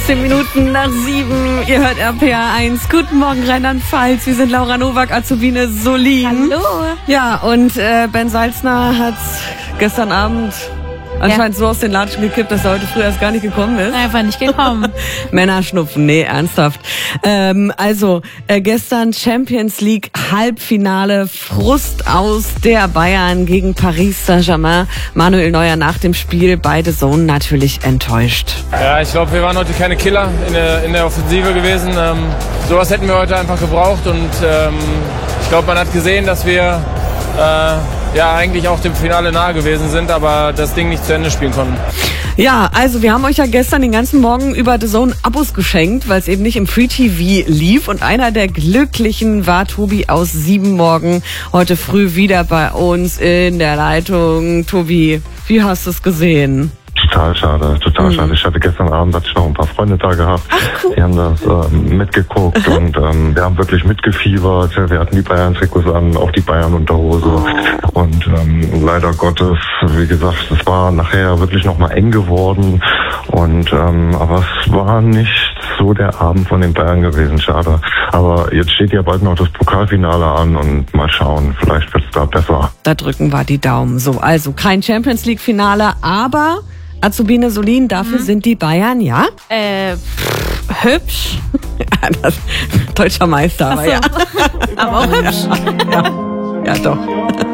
15 Minuten nach 7. Ihr hört RPA 1. Guten Morgen, Rheinland-Pfalz. Wir sind Laura Nowak, Azubine Solin. Hallo. Ja, und Ben Salzner hat gestern Abend anscheinend so aus den Latschen gekippt, dass er heute früh erst gar nicht gekommen ist. Einfach nicht gekommen. Männerschnupfen, nee, ernsthaft. Gestern Champions League Halbfinale, Frust aus der Bayern gegen Paris Saint-Germain. Manuel Neuer nach dem Spiel, beide Sohn natürlich enttäuscht. Ja, ich glaube, wir waren heute keine Killer in der Offensive gewesen. Sowas hätten wir heute einfach gebraucht und ich glaube, man hat gesehen, dass wir eigentlich auch dem Finale nahe gewesen sind, aber das Ding nicht zu Ende spielen konnten. Ja, also wir haben euch ja gestern den ganzen Morgen über The Zone Abos geschenkt, weil es eben nicht im Free TV lief. Und einer der Glücklichen war Tobi aus Siebenmorgen, heute früh wieder bei uns in der Leitung. Tobi, wie hast du es gesehen? Total schade. Ich hatte gestern Abend noch ein paar Freunde da gehabt. Ach, cool. Die haben das mitgeguckt und wir haben wirklich mitgefiebert. Wir hatten die Bayern-Trikots an, auch die Bayern-Unterhose. Und leider Gottes, wie gesagt, es war nachher wirklich nochmal eng geworden. Und aber es war nicht so der Abend von den Bayern gewesen. Schade. Aber jetzt steht ja bald noch das Pokalfinale an und mal schauen, vielleicht wird es da besser. Da drücken wir die Daumen. So, also kein Champions League-Finale, aber Azubine Solin, dafür sind die Bayern, ja? Hübsch. Ja, deutscher Meister, aber ja. Aber auch hübsch. Ja, doch.